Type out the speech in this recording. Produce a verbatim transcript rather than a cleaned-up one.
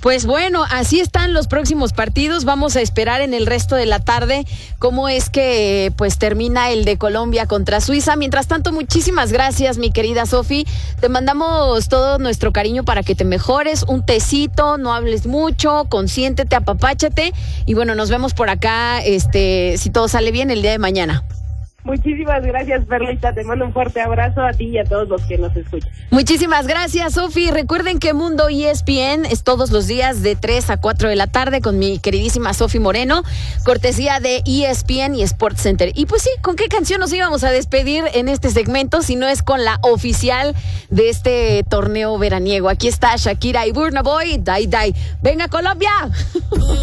Pues bueno, así están los próximos partidos. Vamos a esperar en el resto de la tarde cómo es que pues termina el de Colombia contra Suiza. Mientras tanto, muchísimas gracias, mi querida Sofi. Te mandamos todo nuestro cariño para que te mejores. Un tecito, no hables mucho, consiéntete, apapáchate. Y bueno, nos vemos por acá, este, si todo sale bien, el día de mañana. Muchísimas gracias, Perlita. Te mando un fuerte abrazo a ti y a todos los que nos escuchan. Muchísimas gracias, Sofi. Recuerden que Mundo E S P N es todos los días de tres a cuatro de la tarde con mi queridísima Sofi Moreno, cortesía de E S P N y Sports Center. Y pues sí, ¿con qué canción nos íbamos a despedir en este segmento si no es con la oficial de este torneo veraniego? Aquí está Shakira y Burna Boy, Dai Dai. ¡Venga, Colombia!